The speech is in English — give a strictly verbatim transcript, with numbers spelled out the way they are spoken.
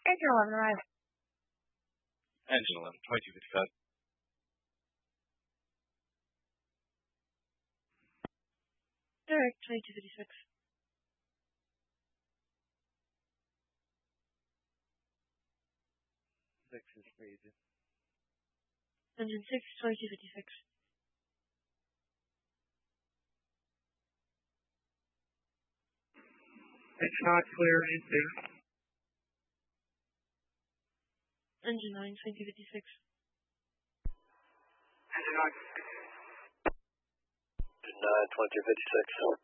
Engine eleven, arrive. Engine eleven, twenty-two fifty-five. Direct, twenty-two fifty-six. Six is crazy. Engine six, twenty-two fifty-six. It's not clear, anything. Engine nine, twenty-two fifty-six. Engine nine. Engine nine, twenty-two fifty-six.